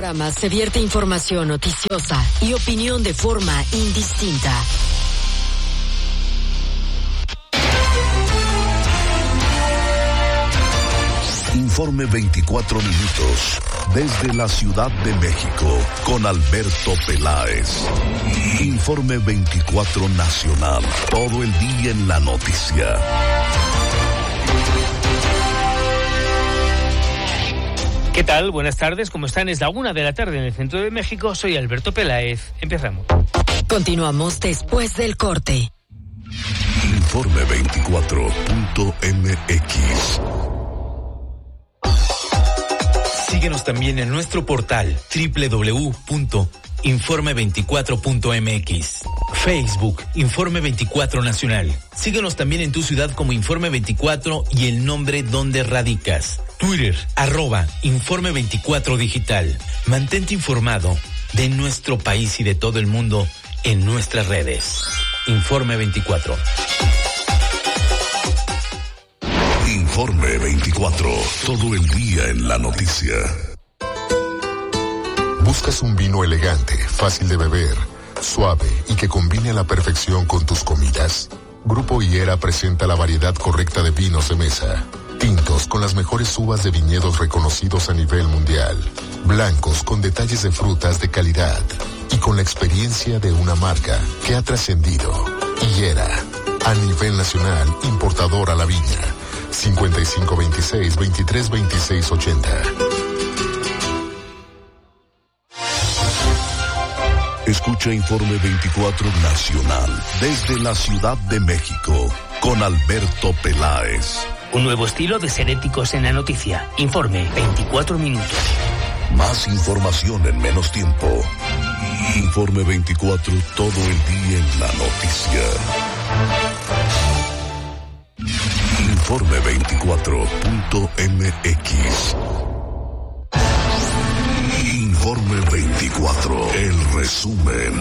programa se vierte información noticiosa y opinión de forma indistinta. Informe 24 minutos desde la Ciudad de México con Alberto Peláez. Informe 24 nacional, todo el día en la noticia. ¿Qué tal? Buenas tardes, ¿cómo están? Es la 1 de la tarde en el centro de México. Soy Alberto Peláez. Empezamos. Continuamos después del corte. Informe 24.mx. Síguenos también en nuestro portal www.informe24.mx. Facebook, Informe 24 Nacional. Síguenos también en tu ciudad como Informe 24 y el nombre donde radicas. Twitter, @Informe 24 Digital. Mantente informado de nuestro país y de todo el mundo en nuestras redes. Informe 24. Informe 24, todo el día en la noticia. ¿Buscas un vino elegante, fácil de beber, suave y que combine a la perfección con tus comidas? Grupo Higuera presenta la variedad correcta de vinos de mesa. Tintos con las mejores uvas de viñedos reconocidos a nivel mundial. Blancos con detalles de frutas de calidad. Y con la experiencia de una marca que ha trascendido. Higuera, a nivel nacional, importador a la viña. 5526-232680. Escucha Informe 24 Nacional desde la Ciudad de México con Alberto Peláez. Un nuevo estilo de ser éticos en la noticia. Informe 24 minutos. Más información en menos tiempo. Informe 24, todo el día en la noticia. Informe 24.mx. Informe 24, el resumen.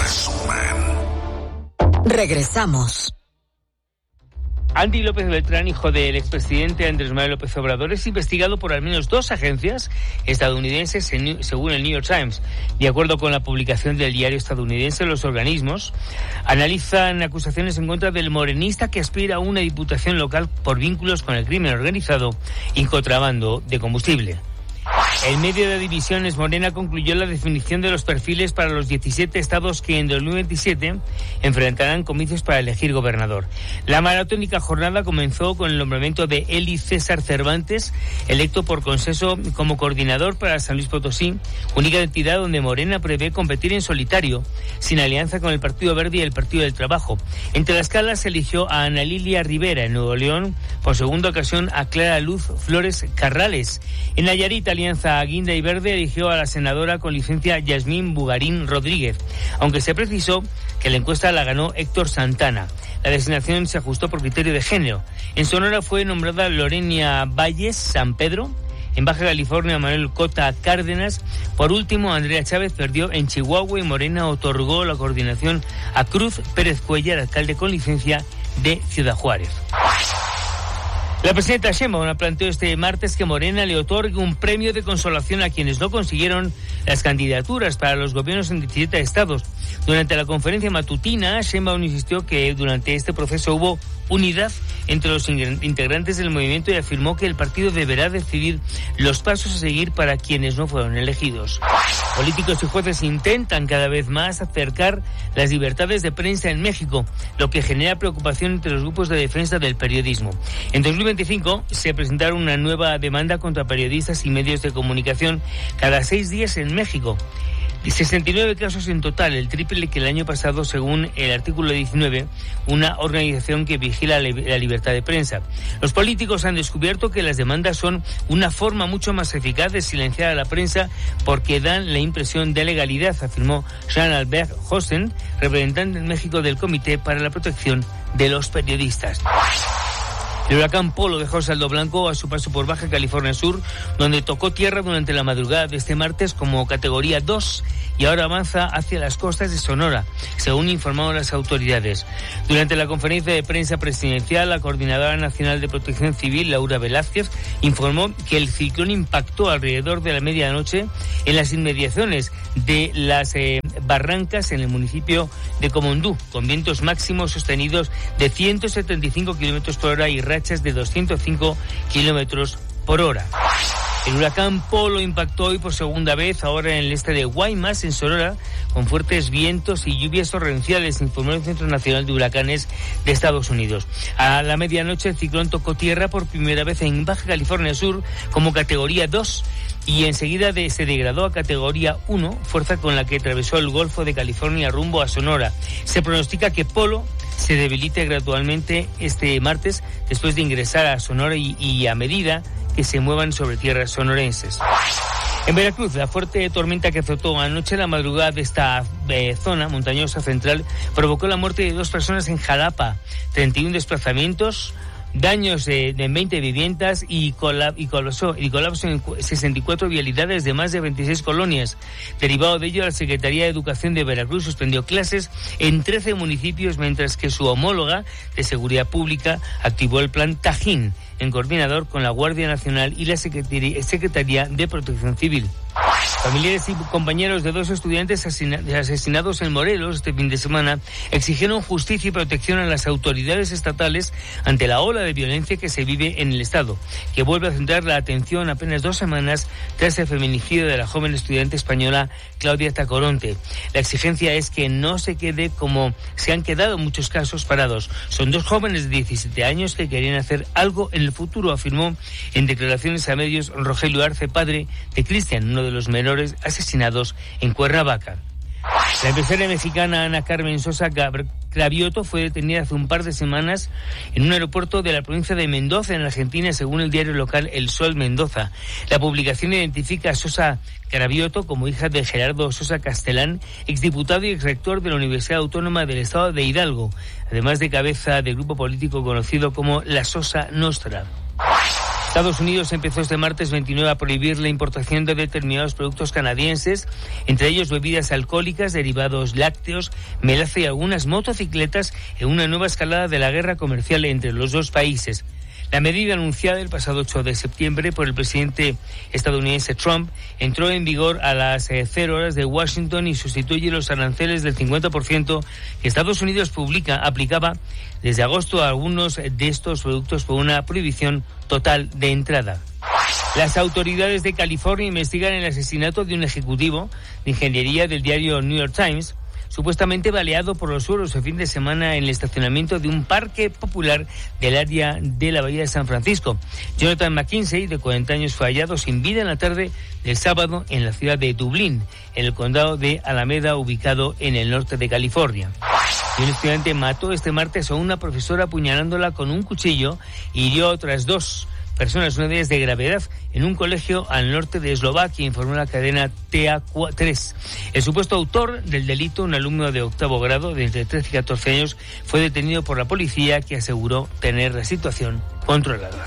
Regresamos. Andy López Beltrán, hijo del expresidente Andrés Manuel López Obrador, es investigado por al menos 2 agencias estadounidenses, según el New York Times. De acuerdo con la publicación del diario estadounidense, los organismos analizan acusaciones en contra del morenista que aspira a una diputación local por vínculos con el crimen organizado y contrabando de combustible. El medio de Divisiones Morena concluyó la definición de los perfiles para los 17 estados que en 2027 enfrentarán comicios para elegir gobernador. La maratónica jornada comenzó con el nombramiento de Eli César Cervantes, electo por consenso como coordinador para San Luis Potosí, única entidad donde Morena prevé competir en solitario, sin alianza con el Partido Verde y el Partido del Trabajo. En Tlaxcala se eligió a Ana Lilia Rivera. En Nuevo León, por segunda ocasión, a Clara Luz Flores Carrales. En Nayarit, Alianza Guinda y Verde eligió a la senadora con licencia Yasmín Bugarín Rodríguez, aunque se precisó que la encuesta la ganó Héctor Santana. La designación se ajustó por criterio de género. En Sonora fue nombrada Lorena Valles San Pedro. En Baja California, Manuel Cota Cárdenas. Por último, Andrea Chávez perdió en Chihuahua y Morena otorgó la coordinación a Cruz Pérez Cuellar, alcalde con licencia de Ciudad Juárez. La presidenta Sheinbaum planteó este martes que Morena le otorgue un premio de consolación a quienes no consiguieron las candidaturas para los gobiernos en 17 estados. Durante la conferencia matutina, Sheinbaum insistió que durante este proceso hubo unidad entre los integrantes del movimiento y afirmó que el partido deberá decidir los pasos a seguir para quienes no fueron elegidos. Políticos y jueces intentan cada vez más acercar las libertades de prensa en México, lo que genera preocupación entre los grupos de defensa del periodismo. En 2025 se presentará una nueva demanda contra periodistas y medios de comunicación cada 6 días en México. 69 casos en total, el triple que el año pasado, según el artículo 19, una organización que vigila la libertad de prensa. Los políticos han descubierto que las demandas son una forma mucho más eficaz de silenciar a la prensa porque dan la impresión de legalidad, afirmó Jean-Albert Hossen, representante en México del Comité para la Protección de los Periodistas. El huracán Polo dejó saldo blanco a su paso por Baja California Sur, donde tocó tierra durante la madrugada de este martes como categoría 2 y ahora avanza hacia las costas de Sonora, según informaron las autoridades. Durante la conferencia de prensa presidencial, la Coordinadora Nacional de Protección Civil, Laura Velázquez, informó que el ciclón impactó alrededor de la medianoche en las inmediaciones de las barrancas en el municipio de Comondú, con vientos máximos sostenidos de 175 kilómetros por hora y rachas de 205 kilómetros por hora. El huracán Polo impactó hoy por segunda vez, ahora en el este de Guaymas, en Sonora, con fuertes vientos y lluvias torrenciales, informó el Centro Nacional de Huracanes de Estados Unidos. A la medianoche el ciclón tocó tierra por primera vez en Baja California Sur como categoría 2 y enseguida se degradó a categoría 1, fuerza con la que atravesó el Golfo de California rumbo a Sonora. Se pronostica que Polo se debilite gradualmente este martes después de ingresar a Sonora y a medida que se muevan sobre tierras sonorenses. En Veracruz, la fuerte tormenta que azotó anoche la madrugada de esta zona montañosa central provocó la muerte de 2 personas en Jalapa, 31 desplazamientos, daños en 20 viviendas y colapso en 64 vialidades de más de 26 colonias. Derivado de ello, la Secretaría de Educación de Veracruz suspendió clases en 13 municipios, mientras que su homóloga de Seguridad Pública activó el plan Tajín, en coordinador con la Guardia Nacional y la Secretaría de Protección Civil. Familiares y compañeros de 2 estudiantes asesinados en Morelos este fin de semana exigieron justicia y protección a las autoridades estatales ante la ola de violencia que se vive en el estado, que vuelve a centrar la atención apenas 2 semanas tras el feminicidio de la joven estudiante española Claudia Tacoronte. La exigencia es que no se quede como se han quedado en muchos casos parados. Son 2 jóvenes de 17 años que querían hacer algo en el futuro, afirmó en declaraciones a medios Rogelio Arce, padre de Cristian, uno de los menores asesinados en Cuernavaca. La empresaria mexicana Ana Carmen Sosa Cravioto fue detenida hace un par de semanas en un aeropuerto de la provincia de Mendoza, en Argentina, según el diario local El Sol Mendoza. La publicación identifica a Sosa Cravioto como hija de Gerardo Sosa Castellán, exdiputado y exrector de la Universidad Autónoma del Estado de Hidalgo, además de cabeza del grupo político conocido como la Sosa Nostra. Estados Unidos empezó este martes 29 a prohibir la importación de determinados productos canadienses, entre ellos bebidas alcohólicas, derivados lácteos, melaza y algunas motocicletas, en una nueva escalada de la guerra comercial entre los 2 países. La medida anunciada el pasado 8 de septiembre por el presidente estadounidense Trump entró en vigor a las 0 horas de Washington y sustituye los aranceles del 50% que Estados Unidos aplicaba desde agosto a algunos de estos productos por una prohibición total de entrada. Las autoridades de California investigan el asesinato de un ejecutivo de ingeniería del diario New York Times, supuestamente baleado por los suelos el fin de semana en el estacionamiento de un parque popular del área de la Bahía de San Francisco. Jonathan McKinsey, de 40 años, fue hallado sin vida en la tarde del sábado en la ciudad de Dublín, en el condado de Alameda, ubicado en el norte de California. Y un estudiante mató este martes a una profesora apuñalándola con un cuchillo y hirió a otras 2 personas, una de ellas de gravedad, en un colegio al norte de Eslovaquia, informó la cadena TA3. El supuesto autor del delito, un alumno de 8º grado de entre 13 y 14 años, fue detenido por la policía, que aseguró tener la situación controlada.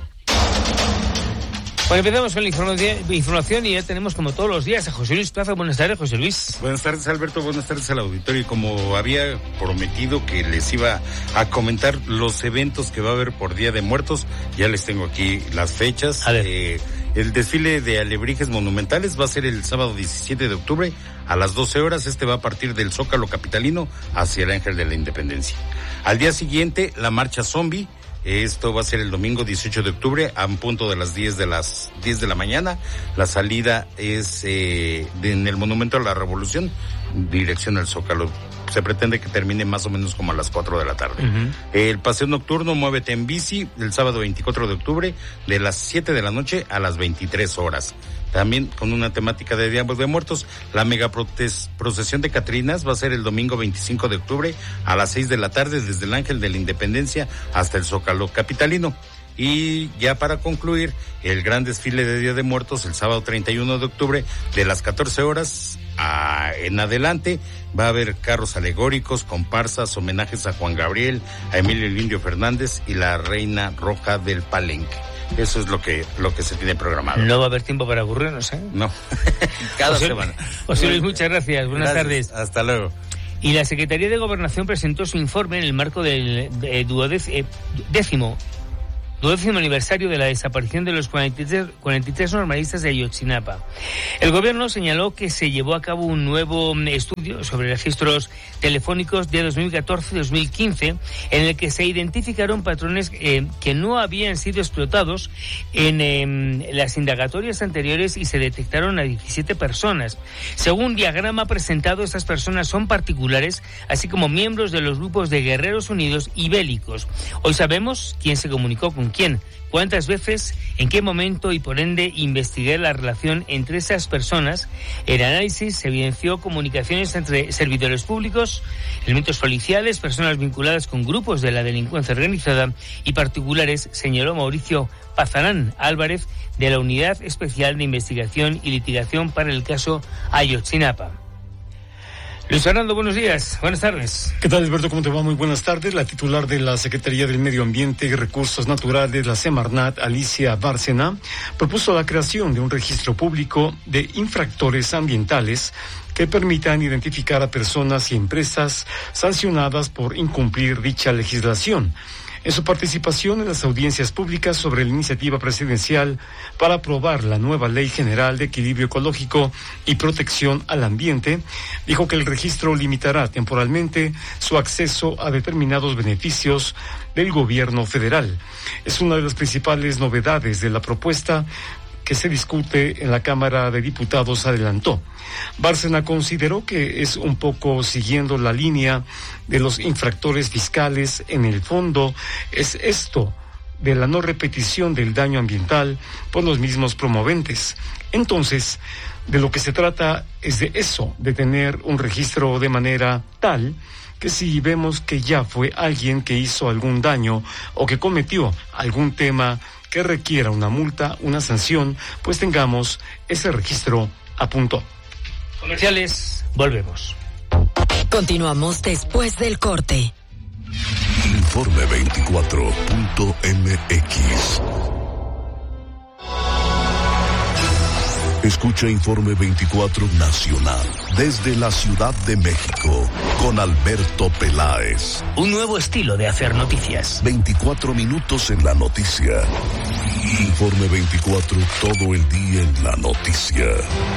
Bueno, empezamos con la información y ya tenemos, como todos los días, a José Luis Plaza. Buenas tardes, José Luis. Buenas tardes, Alberto. Buenas tardes al auditorio. Y como había prometido que les iba a comentar los eventos que va a haber por Día de Muertos, ya les tengo aquí las fechas. El desfile de alebrijes monumentales va a ser el sábado 17 de octubre a las 12 horas. Este va a partir del Zócalo capitalino hacia el Ángel de la Independencia. Al día siguiente, la marcha zombie. Esto va a ser el domingo 18 de octubre a un punto de las 10 de la mañana. La salida es en el Monumento a la Revolución, dirección al Zócalo. Se pretende que termine más o menos como a las 4 de la tarde. Uh-huh. El paseo nocturno Muévete en Bici, el sábado 24 de octubre, de las 7 de la noche a las 23 horas. También con una temática de Día de Muertos, la mega procesión de Catrinas va a ser el domingo 25 de octubre a las 6 de la tarde desde el Ángel de la Independencia hasta el Zócalo capitalino. Y ya para concluir, el gran desfile de Día de Muertos el sábado 31 de octubre de las 14 horas en adelante. Va a haber carros alegóricos, comparsas, homenajes a Juan Gabriel, a Emilio el Indio Fernández y la Reina Roja del Palenque. Eso es lo que se tiene programado. No va a haber tiempo para aburrirnos, ¿eh? No. Cada semana. José Luis, muchas gracias. Buenas tardes. Hasta luego. Y la Secretaría de Gobernación presentó su informe en el marco del duodécimo aniversario de la desaparición de los 43 normalistas de Ayotzinapa. El gobierno señaló que se llevó a cabo un nuevo estudio sobre registros telefónicos de 2014-2015 en el que se identificaron patrones que no habían sido explotados en las indagatorias anteriores y se detectaron a 17 personas. Según diagrama presentado, estas personas son particulares, así como miembros de los grupos de Guerreros Unidos y bélicos. Hoy sabemos quién se comunicó con quién, cuántas veces, en qué momento y por ende investigar la relación entre esas personas. En el análisis se evidenció comunicaciones entre servidores públicos, elementos policiales, personas vinculadas con grupos de la delincuencia organizada y particulares, señaló Mauricio Pazarán Álvarez de la Unidad Especial de Investigación y Litigación para el caso Ayotzinapa. Luis Fernando, buenos días, buenas tardes. ¿Qué tal, Alberto? ¿Cómo te va? Muy buenas tardes. La titular de la Secretaría del Medio Ambiente y Recursos Naturales, la Semarnat, Alicia Bárcena, propuso la creación de un registro público de infractores ambientales que permitan identificar a personas y empresas sancionadas por incumplir dicha legislación. En su participación en las audiencias públicas sobre la iniciativa presidencial para aprobar la nueva Ley General de Equilibrio Ecológico y Protección al Ambiente, dijo que el registro limitará temporalmente su acceso a determinados beneficios del gobierno federal. Es una de las principales novedades de la propuesta que se discute en la Cámara de Diputados, adelantó. Bárcena consideró que es un poco siguiendo la línea de los infractores fiscales. En el fondo es esto de la no repetición del daño ambiental por los mismos promoventes. Entonces, de lo que se trata es de eso, de tener un registro de manera tal que si vemos que ya fue alguien que hizo algún daño o que cometió algún tema que requiera una multa, una sanción, pues tengamos ese registro a punto. Comerciales, volvemos. Continuamos después del corte. Informe 24.mx. Escucha Informe 24 Nacional desde la Ciudad de México con Alberto Peláez. Un nuevo estilo de hacer noticias. 24 minutos en la noticia. Informe 24, todo el día en la noticia.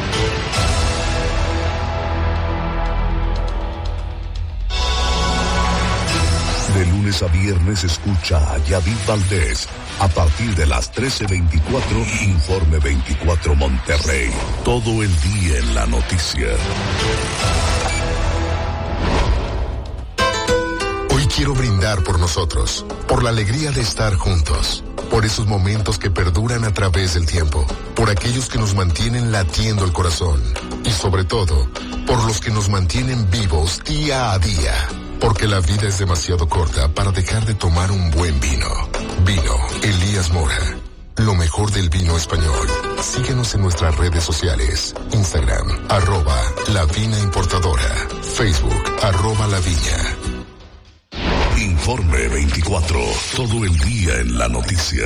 De lunes a viernes escucha a Yadid Valdés. A partir de las 13:24, Informe 24 Monterrey. Todo el día en la noticia. Hoy quiero brindar por nosotros, por la alegría de estar juntos, por esos momentos que perduran a través del tiempo, por aquellos que nos mantienen latiendo el corazón y sobre todo, por los que nos mantienen vivos día a día. Porque la vida es demasiado corta para dejar de tomar un buen vino. Vino Elías Mora. Lo mejor del vino español. Síguenos en nuestras redes sociales. Instagram, @La Vina Importadora. Facebook, @La Viña. Informe 24. Todo el día en la noticia.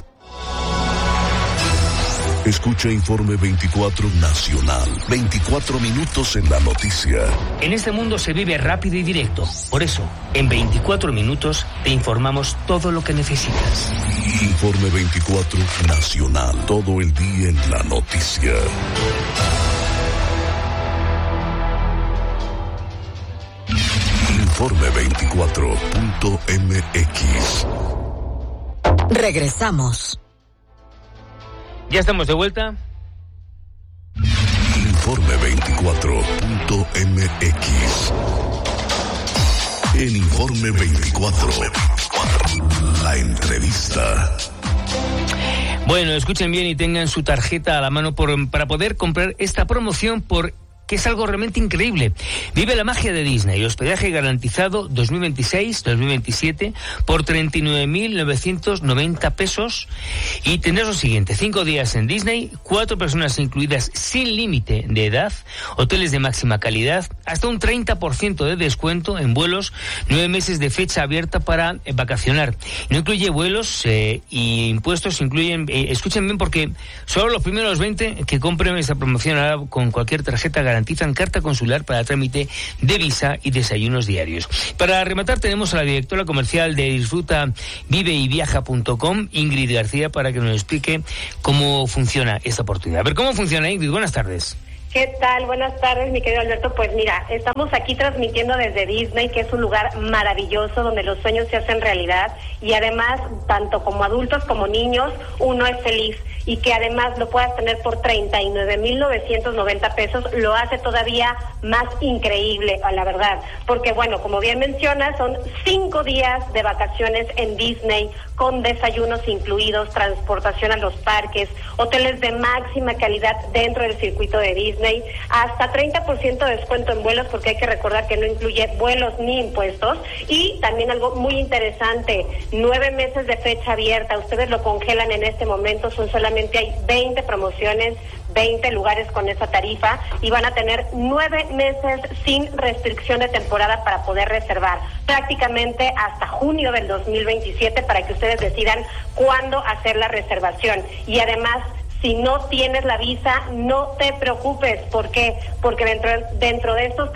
Escucha Informe 24 Nacional. 24 minutos en la noticia. En este mundo se vive rápido y directo. Por eso, en 24 minutos te informamos todo lo que necesitas. Informe 24 Nacional. Todo el día en la noticia. Informe 24.mx. Regresamos. Ya estamos de vuelta. Informe 24.mx. En Informe 24, la entrevista. Bueno, escuchen bien y tengan su tarjeta a la mano para poder comprar esta promoción por que es algo realmente increíble. Vive la magia de Disney, hospedaje garantizado 2026-2027 por 39.990 pesos y tendrás lo siguiente: 5 días en Disney, 4 personas incluidas sin límite de edad, hoteles de máxima calidad, hasta un 30% de descuento en vuelos, 9 meses de fecha abierta para vacacionar. No incluye vuelos y impuestos, incluyen, escuchen bien porque solo los primeros 20 que compren esta promoción ahora con cualquier tarjeta garantizan carta consular para trámite de visa y desayunos diarios. Para rematar tenemos a la directora comercial de Disfruta Viveyviaja.com, Ingrid García, para que nos explique cómo funciona esta oportunidad. A ver, ¿cómo funciona, Ingrid? Buenas tardes. ¿Qué tal? Buenas tardes, mi querido Alberto. Pues mira, estamos aquí transmitiendo desde Disney, que es un lugar maravilloso donde los sueños se hacen realidad y además, tanto como adultos como niños, uno es feliz. Y que además lo puedas tener por 39.990 pesos, lo hace todavía más increíble, a la verdad. Porque bueno, como bien mencionas, son 5 días de vacaciones en Disney, con desayunos incluidos, transportación a los parques, hoteles de máxima calidad dentro del circuito de Disney, hasta 30% de descuento en vuelos, porque hay que recordar que no incluye vuelos ni impuestos. Y también algo muy interesante, 9 meses de fecha abierta, ustedes lo congelan en este momento, solamente hay 20 promociones, 20 lugares con esa tarifa y van a tener 9 meses sin restricción de temporada para poder reservar, prácticamente hasta junio del 2027 para que ustedes decidan cuándo hacer la reservación. Y además, si no tienes la visa, no te preocupes. ¿Por qué? Porque dentro de estos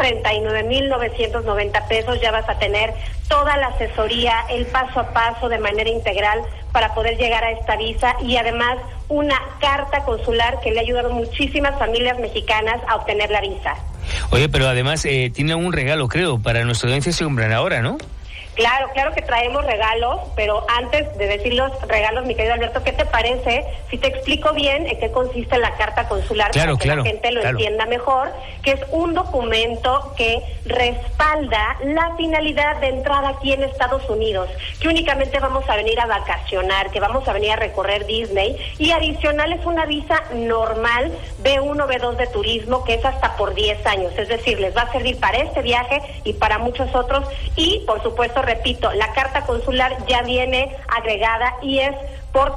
39.990 pesos ya vas a tener toda la asesoría, el paso a paso de manera integral para poder llegar a esta visa y además una carta consular que le ha ayudado a muchísimas familias mexicanas a obtener la visa. Oye, pero además tiene un regalo, creo, para nuestra audiencia se compran ahora, ¿no? Claro que traemos regalos, pero antes de decir los regalos, mi querido Alberto, ¿qué te parece si te explico bien en qué consiste la carta consular para que la gente lo entienda mejor? Que es un documento que respalda la finalidad de entrada aquí en Estados Unidos, que únicamente vamos a venir a vacacionar, que vamos a venir a recorrer Disney, y adicional es una visa normal B1, B2 de turismo, que es hasta por 10 años, es decir, les va a servir para este viaje y para muchos otros, y por supuesto, repito, la carta consular ya viene agregada y es por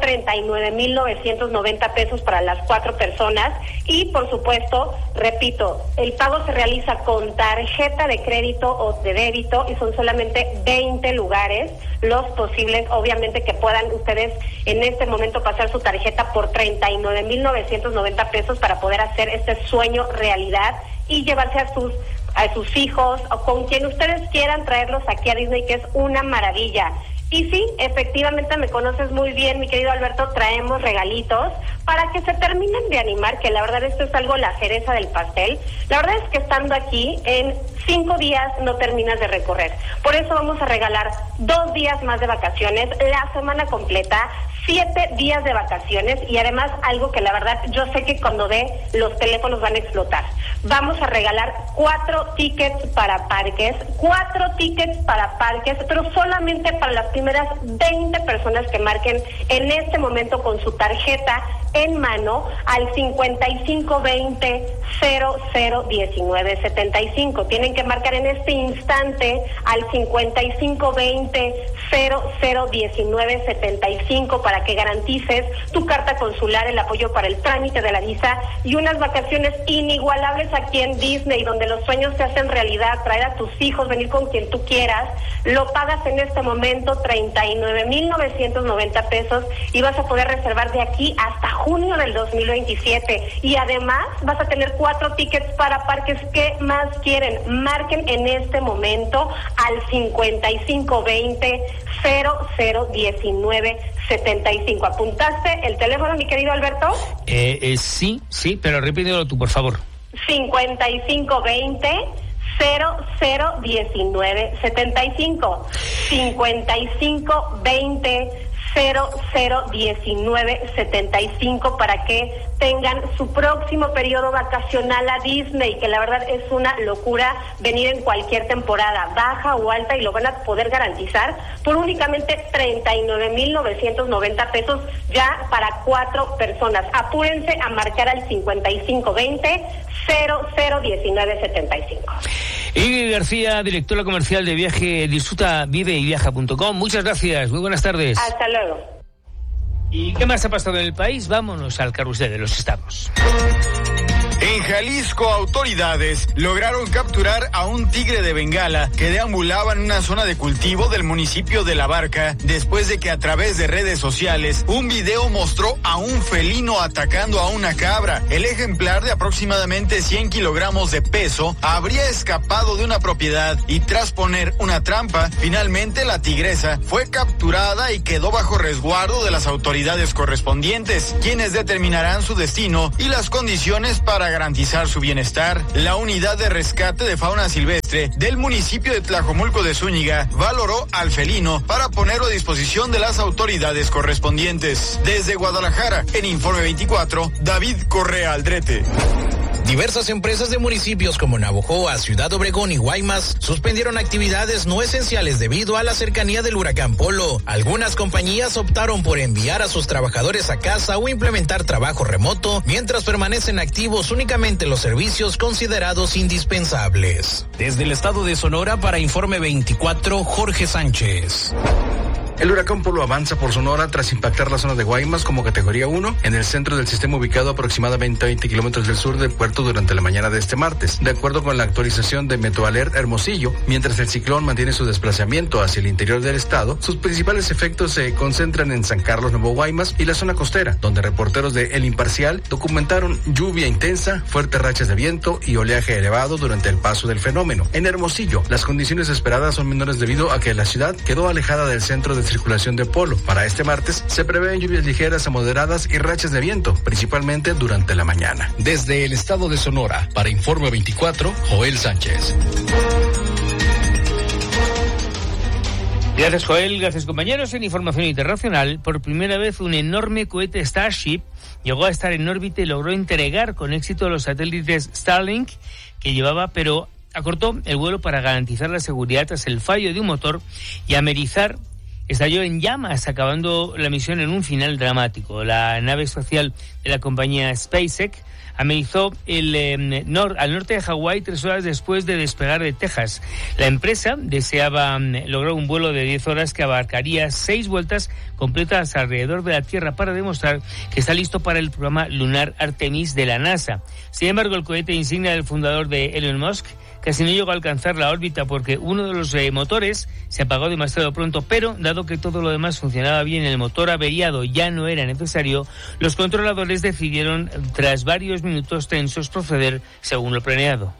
39.990 pesos para las 4 personas y por supuesto, repito, el pago se realiza con tarjeta de crédito o de débito y son solamente 20 lugares los posibles, obviamente que puedan ustedes en este momento pasar su tarjeta por 39.990 pesos para poder hacer este sueño realidad y llevarse a sus hijos o con quien ustedes quieran traerlos aquí a Disney, que es una maravilla. Y sí, efectivamente me conoces muy bien, mi querido Alberto, traemos regalitos para que se terminen de animar, que la verdad esto es algo la cereza del pastel. La verdad es que estando aquí, en 5 días no terminas de recorrer. Por eso vamos a regalar 2 días más de vacaciones, la semana completa, 7 días de vacaciones y además algo que la verdad yo sé que cuando ve los teléfonos van a explotar. Vamos a regalar 4 tickets para parques, pero solamente para las primeras 20 personas que marquen en este momento con su tarjeta en mano al 5520-001975. Tienen que marcar en este instante al 5520-001975 para que garantices tu carta consular, el apoyo para el trámite de la visa y unas vacaciones inigualables aquí en Disney, donde los sueños se hacen realidad, traer a tus hijos, venir con quien tú quieras. Lo pagas en este momento 39.990 pesos y vas a poder reservar de aquí hasta junio del 2027 y además vas a tener 4 tickets para parques. ¿Qué más quieren? Marquen en este momento al 5520-001975. ¿Apuntaste el teléfono, mi querido Alberto? Sí, pero repítelo tú, por favor. 5520-001975. 5520 001975 para que tengan su próximo periodo vacacional a Disney, que la verdad es una locura venir en cualquier temporada, baja o alta, y lo van a poder garantizar por únicamente 39,990 pesos ya para 4 personas. Apúrense a marcar al 5520 001975. Ingrid García, directora comercial de Viaje, disfruta, vive y viaja.com. Muchas gracias, muy buenas tardes. Hasta luego. ¿Y qué más ha pasado en el país? Vámonos al carrusel de los estados. En Jalisco, autoridades lograron capturar a un tigre de Bengala que deambulaba en una zona de cultivo del municipio de La Barca, después de que a través de redes sociales un video mostró a un felino atacando a una cabra. El ejemplar, de aproximadamente 100 kilogramos de peso, habría escapado de una propiedad y, tras poner una trampa, finalmente la tigresa fue capturada y quedó bajo resguardo de las autoridades correspondientes, quienes determinarán su destino y las condiciones para garantizar su bienestar. La unidad de rescate de fauna silvestre del municipio de Tlajomulco de Zúñiga valoró al felino para ponerlo a disposición de las autoridades correspondientes. Desde Guadalajara, en Informe 24, David Correa Aldrete. Diversas empresas de municipios como Navojoa, Ciudad Obregón y Guaymas suspendieron actividades no esenciales debido a la cercanía del huracán Polo. Algunas compañías optaron por enviar a sus trabajadores a casa o implementar trabajo remoto, mientras permanecen activos únicamente los servicios considerados indispensables. Desde el estado de Sonora, para Informe 24, Jorge Sánchez. El huracán Polo avanza por Sonora tras impactar la zona de Guaymas como categoría 1 en el centro del sistema, ubicado aproximadamente 20 kilómetros del sur del puerto durante la mañana de este martes. De acuerdo con la actualización de Meteoalert Hermosillo, mientras el ciclón mantiene su desplazamiento hacia el interior del estado, sus principales efectos se concentran en San Carlos, Nuevo Guaymas y la zona costera, donde reporteros de El Imparcial documentaron lluvia intensa, fuertes rachas de viento y oleaje elevado durante el paso del fenómeno. En Hermosillo, las condiciones esperadas son menores debido a que la ciudad quedó alejada del centro de circulación de Polo. Para este martes se prevén lluvias ligeras a moderadas y rachas de viento, principalmente durante la mañana. Desde el estado de Sonora, para Informe 24, Joel Sánchez. Gracias, Joel. Gracias, compañeros. En información internacional, por primera vez un enorme cohete Starship llegó a estar en órbita y logró entregar con éxito los satélites Starlink que llevaba, pero acortó el vuelo para garantizar la seguridad tras el fallo de un motor y amerizar. Estalló en llamas, acabando la misión en un final dramático. La nave espacial de la compañía SpaceX amerizó al norte de Hawái 3 horas después de despegar de Texas. La empresa deseaba lograr un vuelo de 10 horas que abarcaría 6 vueltas completas alrededor de la Tierra para demostrar que está listo para el programa lunar Artemis de la NASA. Sin embargo, el cohete insignia del fundador de Elon Musk casi no llegó a alcanzar la órbita porque uno de los motores se apagó demasiado pronto, pero dado que todo lo demás funcionaba bien, el motor averiado ya no era necesario, los controladores decidieron, tras varios minutos tensos, proceder según lo planeado.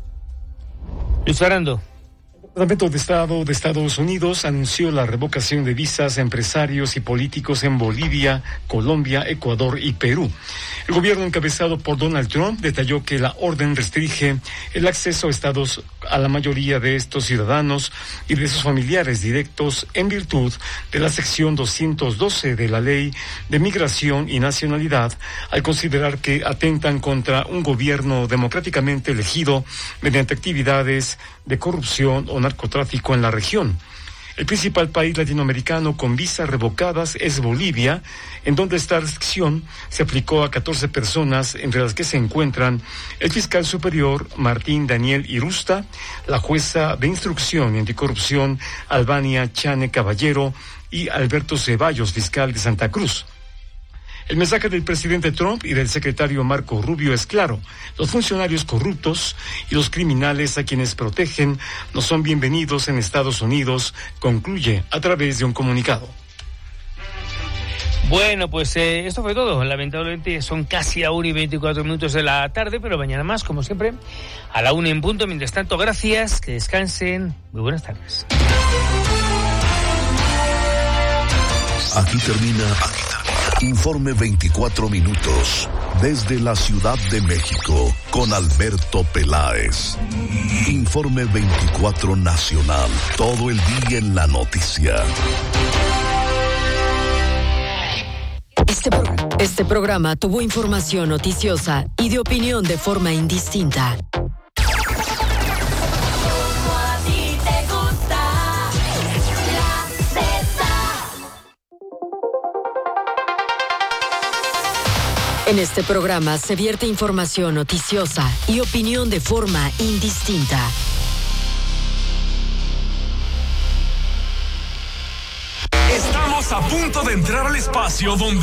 Luis Fernando. El Departamento de Estado de Estados Unidos anunció la revocación de visas a empresarios y políticos en Bolivia, Colombia, Ecuador y Perú. El gobierno encabezado por Donald Trump detalló que la orden restringe el acceso a la mayoría de estos ciudadanos y de sus familiares directos en virtud de la sección 212 de la Ley de Migración y Nacionalidad, al considerar que atentan contra un gobierno democráticamente elegido mediante actividades de corrupción o narcotráfico en la región. El principal país latinoamericano con visas revocadas es Bolivia, en donde esta restricción se aplicó a 14 personas, entre las que se encuentran el fiscal superior Martín Daniel Irusta, la jueza de instrucción y anticorrupción Albania Chane Caballero y Alberto Ceballos, fiscal de Santa Cruz. El mensaje del presidente Trump y del secretario Marco Rubio es claro: los funcionarios corruptos y los criminales a quienes protegen no son bienvenidos en Estados Unidos, concluye a través de un comunicado. Bueno, pues esto fue todo. Lamentablemente son casi la 1:24 de la tarde, pero mañana más, como siempre, a la 1 en punto. Mientras tanto, gracias, que descansen. Muy buenas tardes. Aquí termina Informe 24 minutos desde la Ciudad de México con Alberto Peláez. Informe 24 nacional, todo el día en la noticia. Este programa tuvo información noticiosa y de opinión de forma indistinta. En este programa se vierte información noticiosa y opinión de forma indistinta. Estamos a punto de entrar al espacio donde